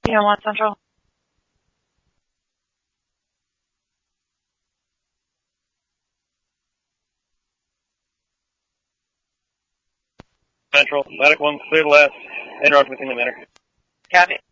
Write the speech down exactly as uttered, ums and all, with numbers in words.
Yeah, one Central. Central, medic one, clear left, interrupt within the matter. Copy.